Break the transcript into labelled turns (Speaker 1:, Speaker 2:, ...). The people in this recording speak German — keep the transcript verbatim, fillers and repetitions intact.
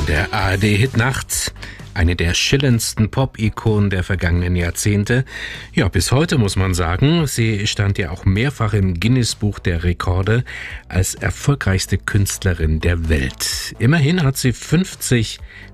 Speaker 1: der A R D-Hitnacht. Eine der schillerndsten Pop-Ikonen der vergangenen Jahrzehnte. Ja, bis heute muss man sagen, sie stand ja auch mehrfach im Guinness-Buch der Rekorde als erfolgreichste Künstlerin der Welt. Immerhin hat sie fünfzig